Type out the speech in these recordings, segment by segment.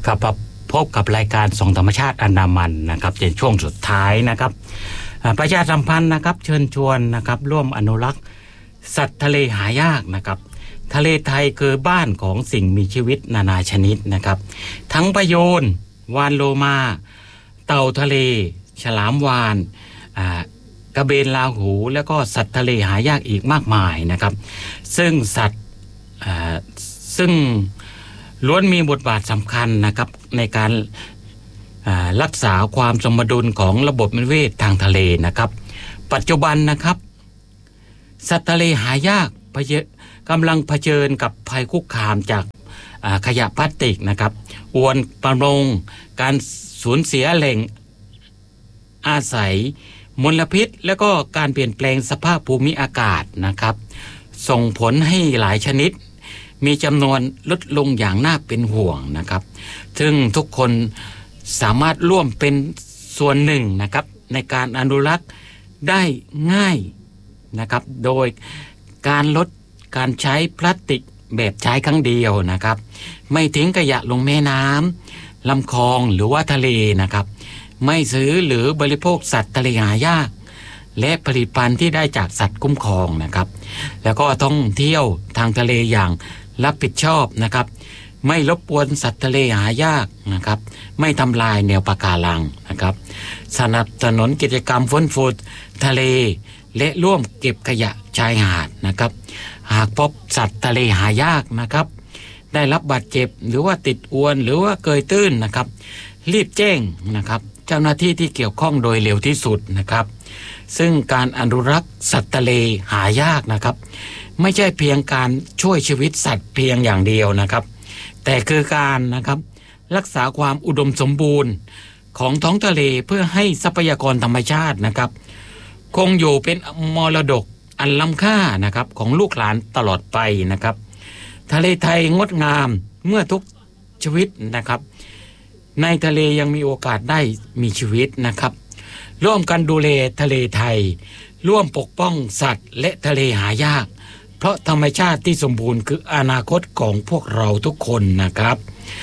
ครับพบกับรายการส่องธรรมชาติอันดามันนะครับในช่วงสุดท้ายนะครับประชาสัมพันธ์นะครับเชิญชวนนะครับร่วมอนุรักษ์สัตว์ทะเลหายากนะครับทะเลไทยคือบ้านของสิ่งมีชีวิตนานาชนิดนะครับทั้งประโยชน์วาฬโลมาเต่าทะเลฉลามวาฬกระเบนลาหูแล้วก็สัตว์ทะเลหายากอีกมากมายนะครับซึ่งสัตว์ซึ่งล้วนมีบทบาทสำคัญนะครับในการรักษาความสมดุลของระบบนิเวศทางทะเลนะครับปัจจุบันนะครับสัตว์ทะเลหายากกำลังเผชิญกับภัยคุกคามจากขยะพลาสติกนะครับอวนประมงการสูญเสียแหล่งอาศัยมลพิษและก็การเปลี่ยนแปลงสภาพภูมิอากาศนะครับส่งผลให้หลายชนิดมีจำนวนลดลงอย่างน่าเป็นห่วงนะครับซึ่งทุกคนสามารถร่วมเป็นส่วนหนึ่งนะครับในการอนุรักษ์ได้ง่ายนะครับโดยการลดการใช้พลาสติกแบบใช้ครั้งเดียวนะครับไม่ทิ้งขยะลงแม่น้ำลำคลองหรือว่าทะเลนะครับไม่ซื้อหรือบริโภคสัตว์ทะเลหายากและผลิตภัณฑ์ที่ได้จากสัตว์คุ้มครองนะครับแล้วก็ท่องเที่ยวทางทะเลอย่างรับผิดชอบนะครับไม่รบกวนสัตว์ทะเลหายากนะครับไม่ทำลายแนวปะการังนะครับสนับสนุนกิจกรรมฟื้นฟูทะเลและร่วมเก็บขยะชายหาดนะครับหากพบสัตว์ทะเลหายากนะครับได้รับบาดเจ็บหรือว่าติดอวนหรือว่าเกยตื้นนะครับรีบแจ้งนะครับเจ้าหน้าที่ที่เกี่ยวข้องโดยเร็วที่สุดนะครับซึ่งการอนุรักษ์สัตว์ทะเลหายากนะครับไม่ใช่เพียงการช่วยชีวิตสัตว์เพียงอย่างเดียวนะครับแต่คือการนะครับรักษาความอุดมสมบูรณ์ของท้องทะเลเพื่อให้ทรัพยากรธรรมชาตินะครับคงอยู่เป็นมรดกอันล้ำค่านะครับของลูกหลานตลอดไปนะครับทะเลไทยงดงามเมื่อทุกชีวิตนะครับในทะเลยังมีโอกาสได้มีชีวิตนะครับร่วมกันดูแลทะเลไทยร่วมปกป้องสัตว์และทะเลหายากเพราะธรรมชาติที่สมบูรณ์คืออนาคตของพวกเราทุกคนนะครับ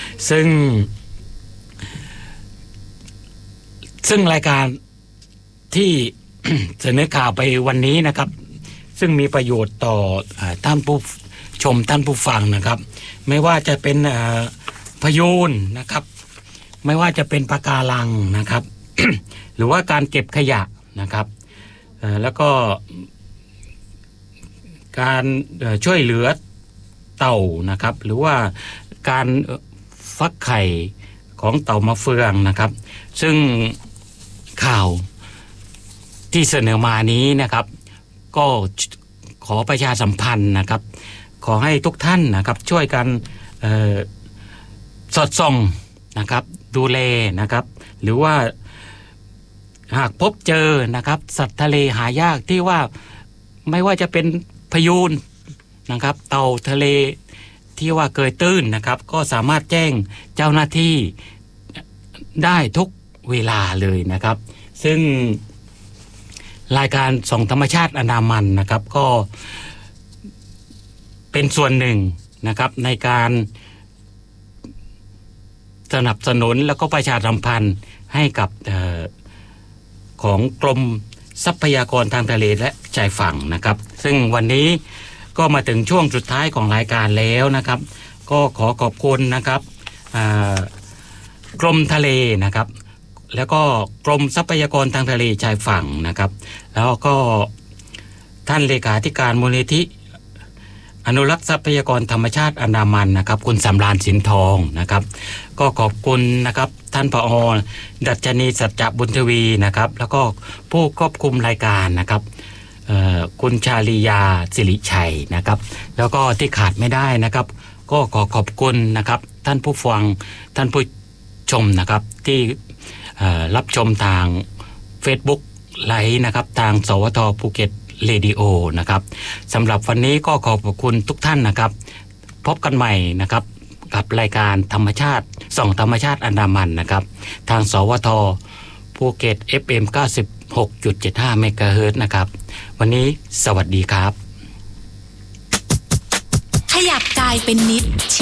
ซึ่งรายการที่ เสนอข่าวไปวันนี้นะครับซึ่งมีประโยชน์ต่อท่านผู้ชมท่านผู้ฟังนะครับไม่ว่าจะเป็นพยูนนะครับไม่ว่าจะเป็นปะการังนะครับ หรือว่าการเก็บขยะนะครับแล้วก็การช่วยเหลือเต่านะครับหรือว่าการฟักไข่ของเต่ามะเฟืองนะครับซึ่งข่าวที่เสนอมานี้นะครับก็ขอประชาสัมพันธ์นะครับขอให้ทุกท่านนะครับช่วยกันสอดส่องนะครับดูแลนะครับหรือว่าหากพบเจอนะครับสัตว์ทะเลหายากที่ว่าไม่ว่าจะเป็นพยูนนะครับเต่าทะเลที่ว่าเกยตื้นนะครับก็สามารถแจ้งเจ้าหน้าที่ได้ทุกเวลาเลยนะครับซึ่งรายการส่องธรรมชาติอันดามันนะครับก็เป็นส่วนหนึ่งนะครับในการสนับสนุนแล้วก็ประชาสัมพันธ์ให้กับของกรมทรัพยากรทางทะเลและชายฝั่งนะครับซึ่งวันนี้ก็มาถึงช่วงสุดท้ายของรายการแล้วนะครับก็ขอขอบคุณนะครับกรมทะเลนะครับแล้วก็กรมทรัพยากรทางทะเลชายฝั่งนะครับแล้วก็ท่านเลขาธิการมูลนิธิอนุรักษ์ทรัพยากรธรรมชาติอันดามันนะครับคุณสำราญสินทองนะครับก็ขอบคุณนะครับท่านผอ.ดัชนีสัจจะบุญทวีนะครับแล้วก็ผู้ควบคุมรายการนะครับคุณชาลียาสิริชัยนะครับแล้วก็ที่ขาดไม่ได้นะครับก็ขอขอบคุณนะครับท่านผู้ฟังท่านผู้ชมนะครับที่รับชมทาง Facebook ไลฟ์นะครับทางสวท.ภูเก็ตเรดิโอนะครับสำหรับวันนี้ก็ขอบคุณทุกท่านนะครับพบกันใหม่นะครับกับรายการธรรมชาติส่องธรรมชาติอันดามันนะครับทางสวท.ภูเก็ต FM 96.75 เมกะเฮิรตซ์นะครับวันนี้สวัสดีครับขยับกายเป็นนิด